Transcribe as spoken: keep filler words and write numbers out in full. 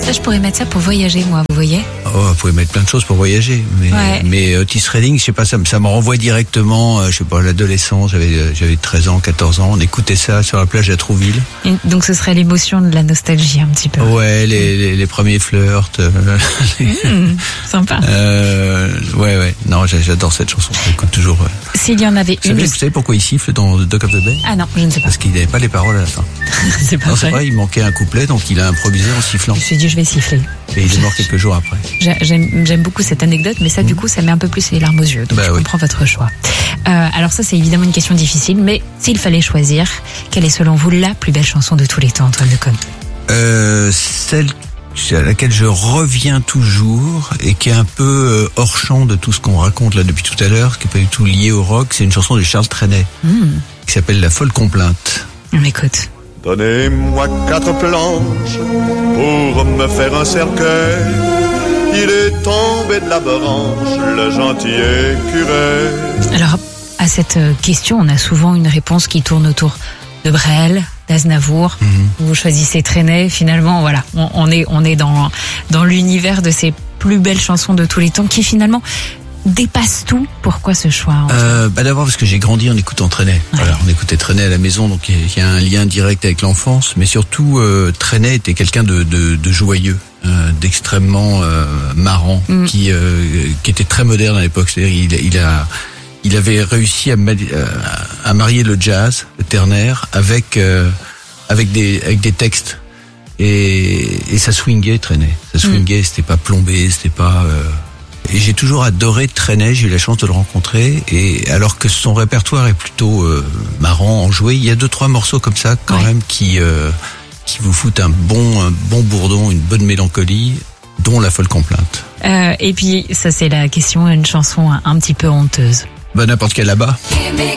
Ça, je pourrais mettre ça pour voyager, moi, vous voyez. Oh, vous pouvez mettre plein de choses pour voyager, mais ouais. mais Otis Redding, je sais pas, ça, ça me renvoie directement, euh, je sais pas, à l'adolescence. J'avais j'avais treize ans, quatorze ans. On écoutait ça sur la plage à Trouville. Et donc, ce serait l'émotion de la nostalgie un petit peu. Ouais, les les, les premiers flirts. Euh, les... Mmh, sympa. Euh, ouais, ouais. Non, j'adore cette chanson. J'écoute toujours. Ouais. S'il y en avait vous une. Savez, vous savez pourquoi il siffle dans The Dock of the Bay? Ah non, je ne sais pas. Parce qu'il n'avait pas les paroles à la fin. C'est pas non, vrai. c'est vrai, il manquait un couplet, donc il a improvisé en sifflant. Je me suis dit, je vais siffler. Et il est mort quelques jours après. J'aime, j'aime beaucoup cette anecdote, mais ça, mmh. du coup, ça met un peu plus les larmes aux yeux. Donc, bah, je oui. comprends votre choix. Euh, alors ça, c'est évidemment une question difficile, mais s'il fallait choisir, quelle est selon vous la plus belle chanson de tous les temps, Antoine Lecomte? euh, Celle à laquelle je reviens toujours et qui est un peu hors champ de tout ce qu'on raconte là depuis tout à l'heure, qui n'est pas du tout lié au rock, c'est une chanson de Charles Trenet, mmh. qui s'appelle La Folle Complainte. On l'écoute. Donnez-moi quatre planches pour me faire un cercueil. Il est tombé de la branche, le gentil écureuil. Alors, à cette question, on a souvent une réponse qui tourne autour de Brel, d'Aznavour. Mm-hmm. Vous choisissez Trenet. Finalement, voilà, on, on est on est dans dans l'univers de ces plus belles chansons de tous les temps qui finalement dépasse tout. Pourquoi ce choix en euh, bah D'abord parce que j'ai grandi en écoutant Trenet. Ouais. Voilà, on écoutait Trenet à la maison, donc il y, y a un lien direct avec l'enfance. Mais surtout, euh, Trenet était quelqu'un de, de, de joyeux, euh, d'extrêmement euh, marrant, mm. qui euh, qui était très moderne à l'époque. C'est-à-dire, il, il a il avait réussi à, à marier le jazz, le ternaire, avec euh, avec des avec des textes. Et, et ça swingait, Trenet. Ça swingait, mm. c'était pas plombé, c'était pas. Euh, Et j'ai toujours adoré Trenet, j'ai eu la chance de le rencontrer, et alors que son répertoire est plutôt euh, marrant, enjoué, il y a deux trois morceaux comme ça quand ouais. même qui euh, qui vous foutent un bon un bon bourdon, une bonne mélancolie, dont La Folle Complainte. Euh, et puis ça c'est la question, une chanson un, un petit peu honteuse. Bah n'importe quelle là-bas. Aimer